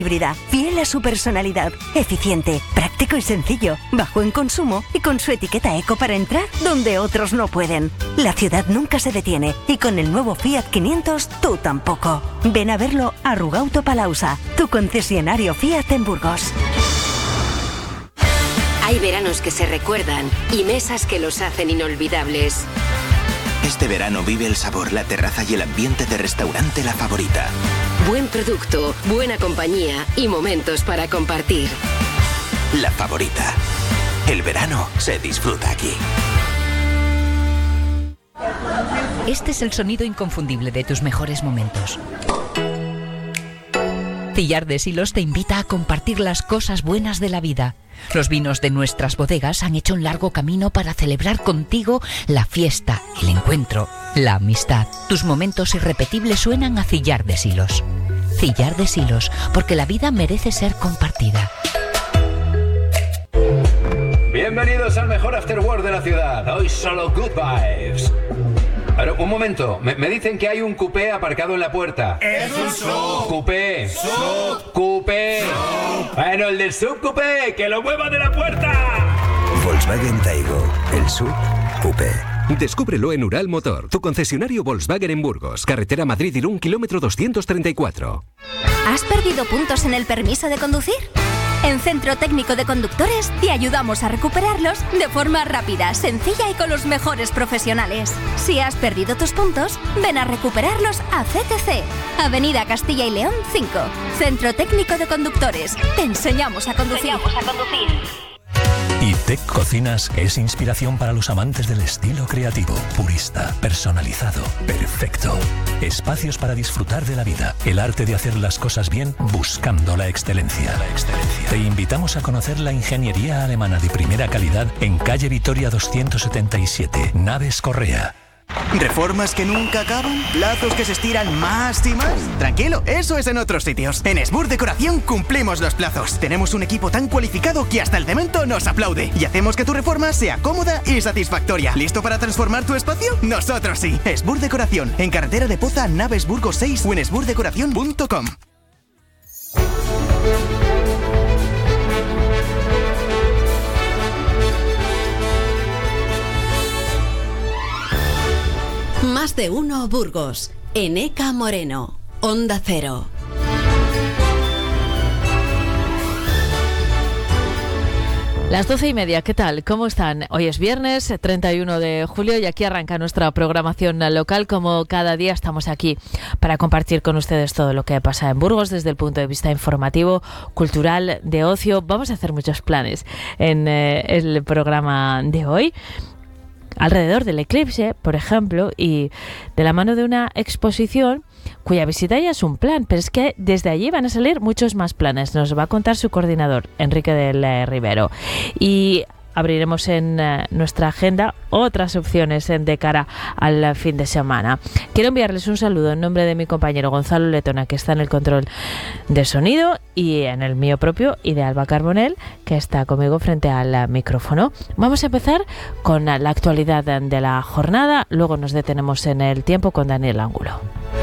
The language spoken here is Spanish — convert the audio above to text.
Híbrida, fiel a su personalidad, eficiente, práctico y sencillo, bajo en consumo y con su etiqueta eco para entrar donde otros no pueden. La ciudad nunca se detiene y con el nuevo Fiat 500 tú tampoco. Ven a verlo a Rugauto Palausa, tu concesionario Fiat en Burgos. Hay veranos que se recuerdan y mesas que los hacen inolvidables. Este verano vive el sabor, la terraza y el ambiente de Restaurante La Favorita. Buen producto, buena compañía y momentos para compartir. La Favorita. El verano se disfruta aquí. Este es el sonido inconfundible de tus mejores momentos. Cillar de Silos te invita a compartir las cosas buenas de la vida. Los vinos de nuestras bodegas han hecho un largo camino para celebrar contigo la fiesta, el encuentro, la amistad. Tus momentos irrepetibles suenan a Cillar de Silos. Cillar de Silos, porque la vida merece ser compartida. Bienvenidos al mejor afterwork de la ciudad. Hoy solo good vibes. Pero, un momento, me dicen que hay un coupé aparcado en la puerta. ¡Es un sub! ¡Coupé! ¡Sub! ¡Coupé! ¡Sub! Bueno, el del sub-coupé, ¡que lo mueva de la puerta! Volkswagen Taigo, el sub-coupé. Descúbrelo en Ural Motor, tu concesionario Volkswagen en Burgos, carretera Madrid-Irún, kilómetro 234. ¿Has perdido puntos en el permiso de conducir? En Centro Técnico de Conductores te ayudamos a recuperarlos de forma rápida, sencilla y con los mejores profesionales. Si has perdido tus puntos, ven a recuperarlos a CTC, Avenida Castilla y León 5. Centro Técnico de Conductores. Te enseñamos a conducir. ITEC Cocinas es inspiración para los amantes del estilo creativo, purista, personalizado, perfecto. Espacios para disfrutar de la vida, el arte de hacer las cosas bien buscando la excelencia. Te invitamos a conocer la ingeniería alemana de primera calidad en calle Vitoria 277, Naves Correa. ¿Reformas que nunca acaban? ¿Plazos que se estiran más y más? Tranquilo, eso es en otros sitios. En Esbur Decoración cumplimos los plazos. Tenemos un equipo tan cualificado que hasta el cemento nos aplaude. Y hacemos que tu reforma sea cómoda y satisfactoria. ¿Listo para transformar tu espacio? Nosotros sí. Esbur Decoración, en carretera de Poza, Naves Burgos 6 o en esburdecoración.com. Más de uno Burgos. Eneca Moreno. Onda Cero. Las 12:30, ¿qué tal? ¿Cómo están? Hoy es viernes 31 de julio y aquí arranca nuestra programación local. Como cada día estamos aquí para compartir con ustedes todo lo que pasa en Burgos desde el punto de vista informativo, cultural, de ocio. Vamos a hacer muchos planes en el programa de hoy. Alrededor del eclipse, por ejemplo, y de la mano de una exposición cuya visita ya es un plan, pero es que desde allí van a salir muchos más planes. Nos va a contar su coordinador, Enrique del Rivero. Y abriremos en nuestra agenda otras opciones de cara al fin de semana. Quiero enviarles un saludo en nombre de mi compañero Gonzalo Letona, que está en el control de sonido, y en el mío propio, y de Alba Carbonell, que está conmigo frente al micrófono. Vamos a empezar con la actualidad de la jornada, luego nos detenemos en el tiempo con Daniel Ángulo.